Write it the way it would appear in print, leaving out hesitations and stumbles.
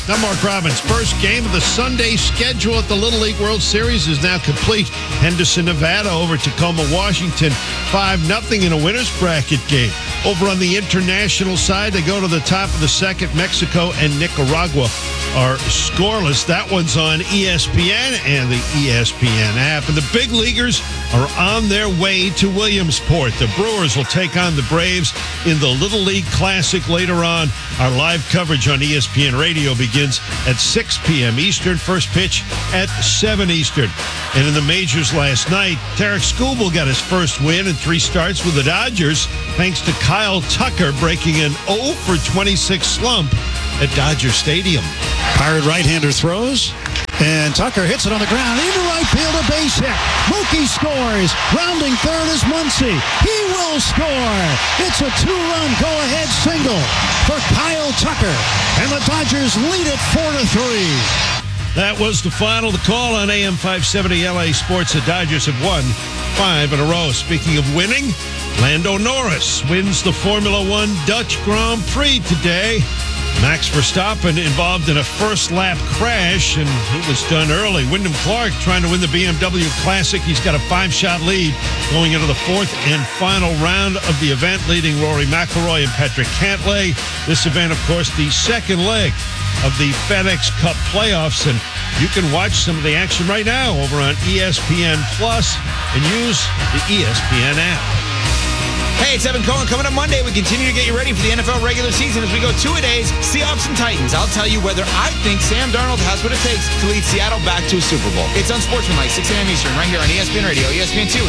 I'm Mark Robbins. First game of the Sunday schedule at the Little League World Series is now complete. Henderson, Nevada over Tacoma, Washington, 5-0 in a winner's bracket game. Over on the international side, they go to the top of the second. Mexico and Nicaragua are scoreless. That one's on ESPN and the ESPN app. And the big leaguers are on their way to Williamsport. The Brewers will take on the Braves in the Little League Classic later on. Our live coverage on ESPN Radio begins at 6 p.m. Eastern. First pitch at 7 Eastern. And in the majors last night, Tarek Skubal got his first win in 3 starts with the Dodgers, thanks to Kyle Tucker breaking an 0-for-26 slump at Dodger Stadium. Pirate right-hander throws, and Tucker hits it on the ground. Into right field, a base hit. Mookie scores. Rounding third is Muncy. He will score. It's a 2-run go-ahead single for Kyle Tucker. And the Dodgers lead it 4-3. That was the final. The call on AM 570 LA Sports. The Dodgers have won 5 in a row. Speaking of winning, Lando Norris wins the Formula One Dutch Grand Prix today. Max Verstappen involved in a first-lap crash, and he was done early. Wyndham Clark trying to win the BMW Classic. He's got a 5-shot lead going into the 4th and final round of the event, leading Rory McIlroy and Patrick Cantlay. This event, of course, the second leg of the FedEx Cup playoffs, and you can watch some of the action right now over on ESPN Plus and use the ESPN app. Hey, it's Evan Cohen. Coming up Monday, we continue to get you ready for the NFL regular season as we go 2-a-days, Seahawks and Titans. I'll tell you whether I think Sam Darnold has what it takes to lead Seattle back to a Super Bowl. It's Unsportsmanlike, 6 a.m. Eastern, right here on ESPN Radio, ESPN2.